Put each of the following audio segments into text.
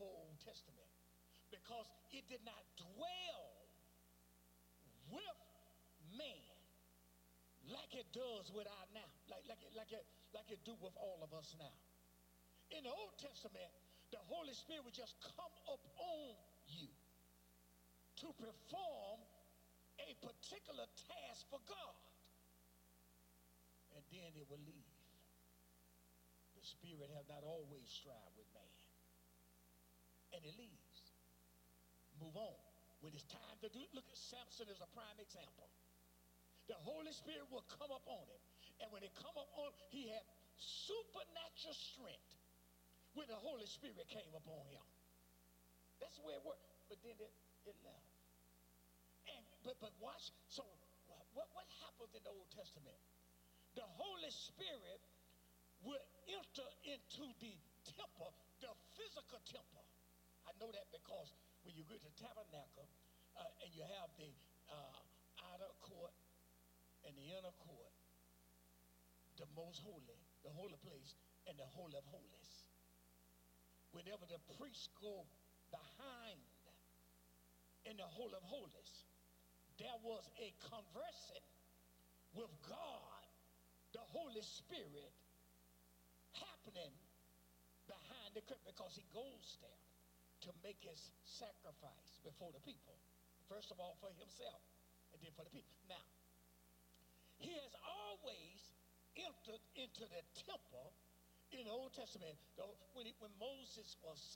whole Old Testament because it did not dwell with man like it does with our now, like it do with all of us now. In the Old Testament, the Holy Spirit would just come up on you to perform a particular task for God, and then it will leave. The Spirit have not always strived with man, and it leaves. Move on. When it's time to do, look at Samson as a prime example. The Holy Spirit will come up on him, and when it come up on, he had supernatural strength when the Holy Spirit came upon him. That's the way it worked. But then it left. And but watch. So what happens in the Old Testament? The Holy Spirit would enter into the temple, the physical temple. I know that because when you go to the tabernacle and you have the outer court and the inner court, the most holy, the holy place, and the holy of holies. Whenever the priests go behind in the holy of holies, there was a conversing with God, the Holy Spirit, happening behind the curtain, because he goes there to make his sacrifice before the people. First of all for himself, and then for the people. Now, he has always entered into the temple in the Old Testament. When Moses was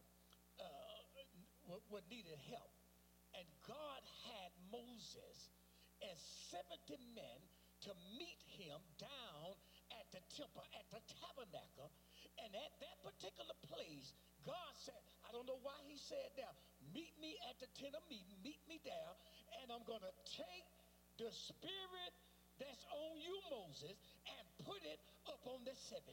needed help, and God had Moses and 70 men to meet him down at the temple, at the tabernacle, and at that particular place, God said, I don't know why he said there, meet me at the tent of meeting, meet me there, and I'm going to take the Spirit that's on you, Moses, and put it up on the 70.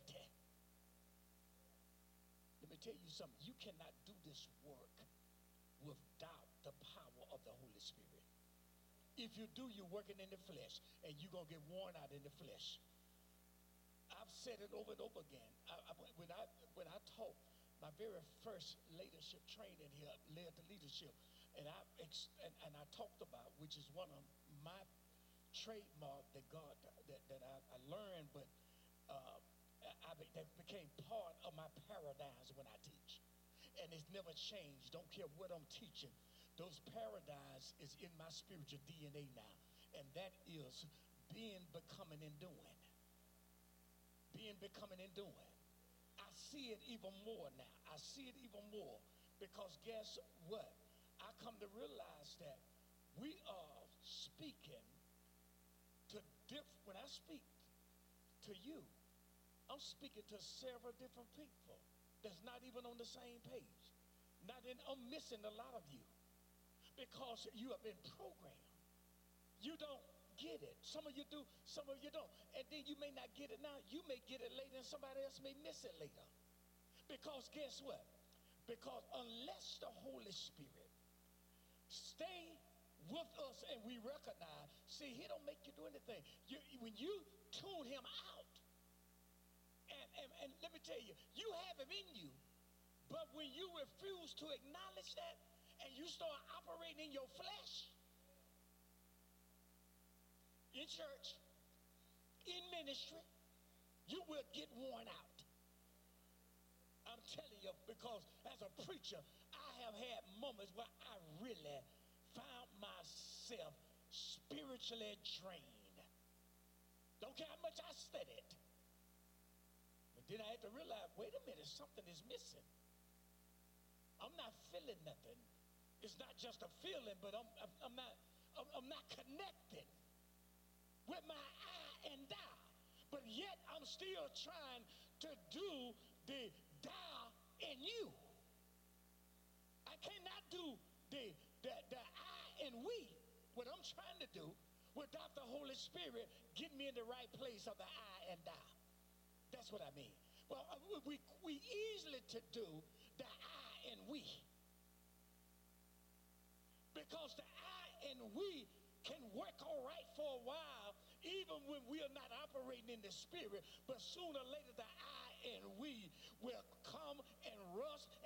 Let me tell you something. You cannot do this work without the power of the Holy Spirit. If you do, you're working in the flesh, and you're going to get worn out in the flesh. I've said it over and over again. When I taught my very first leadership training here, led to leadership, and I talked about, which is one of my trademark that I learned, but that became part of my paradigms when I teach, and it's never changed. Don't care what I'm teaching, those paradigms is in my spiritual DNA now, and that is being, becoming, and doing. Being, becoming, and doing. I see it even more now. I see it even more because guess what? I come to realize that we are speaking to when I speak to you, I'm speaking to several different people that's not even on the same page. I'm missing a lot of you because you have been programmed. You don't get it. Some of you do, some of you don't. And then you may not get it now. You may get it later and somebody else may miss it later. Because guess what? Because unless the Holy Spirit stay with us and we recognize, see, he don't make you do anything. When you tune him out, and let me tell you, you have him in you, but when you refuse to acknowledge that and you start operating in your flesh, in church, in ministry, you will get worn out. I'm telling you, because as a preacher, I have had moments where I really found myself spiritually drained. Don't care how much I studied. But then I had to realize, wait a minute, something is missing. I'm not feeling nothing. It's not just a feeling, but I'm not connected with my I and thou. But yet I'm still trying to do the thou in you. I cannot do the I and we, what I'm trying to do, without the Holy Spirit getting me in the right place of the I and thou. That's what I mean. Well, we easily to do the I and we. Because the I and we can work all right for a while, even when we are not operating in the Spirit, but sooner or later the I and we will come and rust